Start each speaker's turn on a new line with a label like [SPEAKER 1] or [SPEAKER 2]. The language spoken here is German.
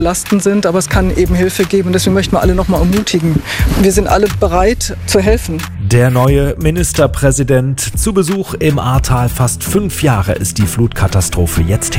[SPEAKER 1] Lasten sind, aber es kann eben Hilfe geben und deswegen möchten wir alle noch mal ermutigen. Wir sind alle bereit zu helfen.
[SPEAKER 2] Der neue Ministerpräsident zu Besuch im Ahrtal. Fast 5 Jahre ist die Flutkatastrophe jetzt her.